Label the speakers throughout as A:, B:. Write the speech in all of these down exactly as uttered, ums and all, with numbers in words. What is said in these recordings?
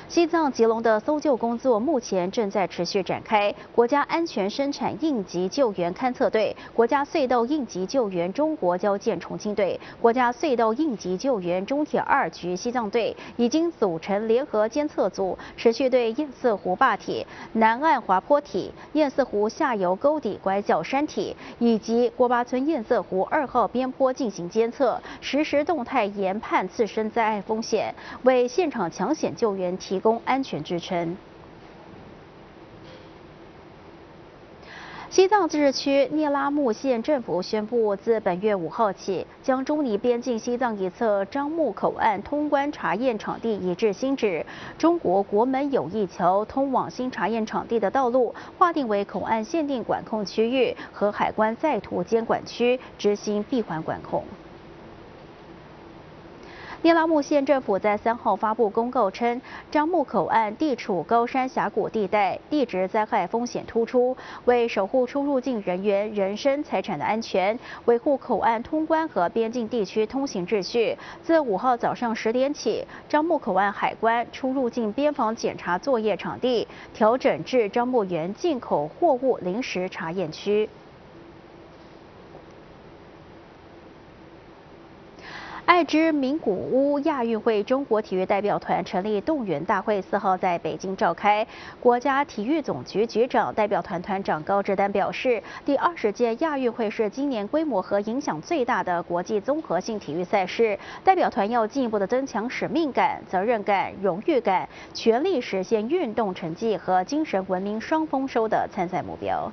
A: 西藏吉隆的搜救工作目前正在持续展开。国家安全生产应急救援勘测队、国家隧道应急救援中国交建重庆队、国家隧道应急救援中铁二局西藏队已经组成联合监测组，持续对堰塞湖坝体、南岸滑坡体、堰塞湖下游沟底拐角山体以及锅巴村堰塞湖二号边坡进行监测，实时动态研判自身灾害风险，为现场抢险救援提供安全支撑。西藏自治区聂拉木县政府宣布，自本月五号起，将中尼边境西藏一侧樟木口岸通关查验场地移至新址。中国国门友谊桥通往新查验场地的道路划定为口岸限定管控区域和海关在途监管区，执行闭环管控。聂拉木县政府在三号发布公告称，樟木口岸地处高山峡谷地带，地质灾害风险突出，为守护出入境人员人身财产的安全，维护口岸通关和边境地区通行秩序，自五号早上十点起，樟木口岸海关出入境边防检查作业场地调整至樟木园进口货物临时查验区。爱知名古屋亚运会中国体育代表团成立动员大会四号在北京召开。国家体育总局局长、代表团团长高志丹表示，第二十届亚运会是今年规模和影响最大的国际综合性体育赛事，代表团要进一步的增强使命感、责任感、荣誉感，全力实现运动成绩和精神文明双丰收的参赛目标。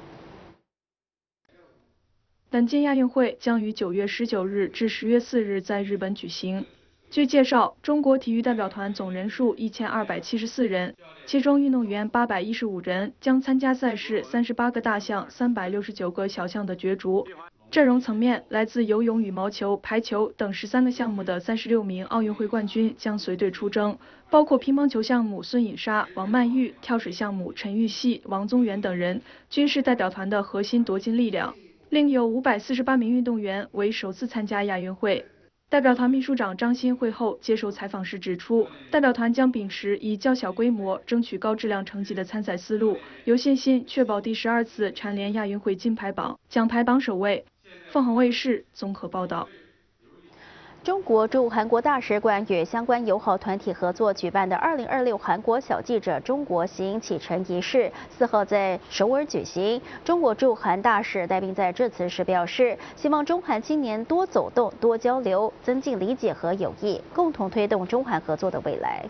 B: 本届亚运会将于九月十九日至十月四日在日本举行。据介绍，中国体育代表团总人数一千二百七十四人，其中运动员八百一十五人，将参加赛事三十八个大项、三百六十九个小项的角逐。阵容层面，来自游泳、羽毛球、排球等十三个项目的三十六名奥运会冠军将随队出征，包括乒乓球项目孙颖莎、王曼玉、跳水项目陈芋汐、王宗源等人，均是代表团的核心夺金力量。另有五百四十八名运动员为首次参加亚运会。代表团秘书长张欣会后接受采访时指出，代表团将秉持以较小规模争取高质量成绩的参赛思路，有信心确保第十二次蝉联亚运会金牌榜、奖牌榜首位。凤凰卫视综合报道。
A: 中国驻韩国大使馆与相关友好团体合作举办的二零二六韩国小记者中国行启程仪式，四号在首尔举行。中国驻韩大使戴斌在致辞时表示，希望中韩青年多走动、多交流，增进理解和友谊，共同推动中韩合作的未来。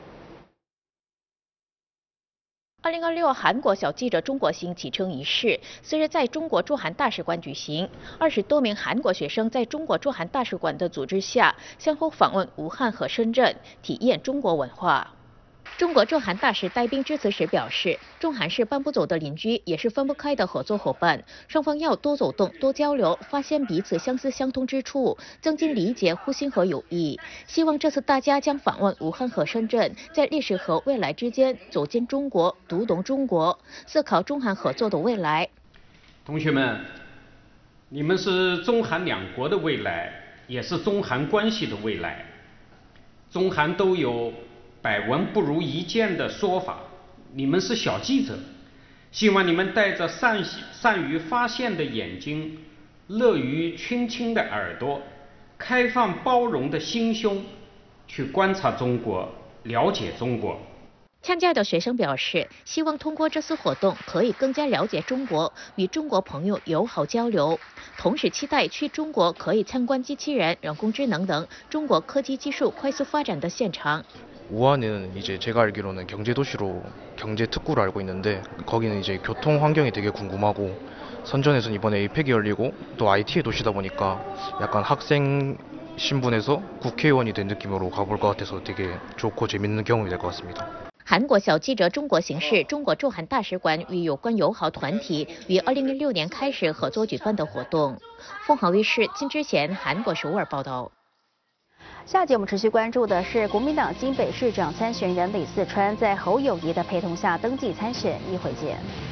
C: 二零二六韩国小记者中国行启程仪式四日在中国驻韩大使馆举行。二十多名韩国学生在中国驻韩大使馆的组织下，先后访问武汉和深圳，体验中国文化。中国驻韩大使戴斌致辞时表示，中韩是搬不走的邻居，也是分不开的合作伙伴，双方要多走动、多交流，发现彼此相似相通之处，增进理解、互信和友谊。希望这次大家将访问武汉和深圳，在历史和未来之间走进中国，读懂中国，思考中韩合作的未来。
D: 同学们，你们是中韩两国的未来，也是中韩关系的未来。中韩都有百闻不如一见的说法，你们是小记者，希望你们带着善善于发现的眼睛、乐于倾听的耳朵、开放包容的心胸，去观察中国，了解中国。
C: 参加的学生表示，希望通过这次活动可以更加了解中国，与中国朋友友好交流，同时期待去中国可以参观机器人、人工智能等中国科技技术快速发展的现场。
E: 우한은 이제 제가 알기로는 경제도시로 경제특구로 알고 있는데 거기는 이제 교통 환경이 되게 궁금하고 선전에서는 이번에 에이펙이 열리고 또 아이티의 도시다 보니까 약간 학생 신분에서 국회의원이 된 느낌으로 가볼 것 같아서 되게 좋고 재밌는 경험이 될 것 같습니다.
C: 韩国小记者中国行是中国驻韩大使馆与有关友好团体于二零零六年开始合作举办的活动。凤凰卫视金之贤韩国首尔报道。
A: 下节我们持续关注的是国民党新北市长参选人李四川在侯友宜的陪同下登记参选，一会见。